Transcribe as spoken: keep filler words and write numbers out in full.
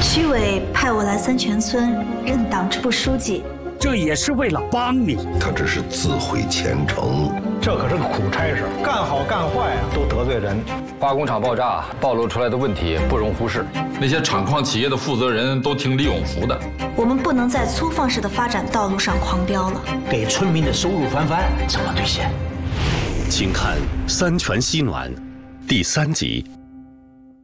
徐伟派我来三泉村任党支部书记， 这也是为了帮你。 他只是自毁前程， 这可是个苦差事，干好干坏啊都得罪人。 化工厂爆炸暴露出来的问题不容忽视， 那些厂矿企业的负责人都听李永福的。 我们不能在粗放式的发展道路上狂飙了。 给村民的收入翻番怎么兑现？ 请看《三全西暖》第三集。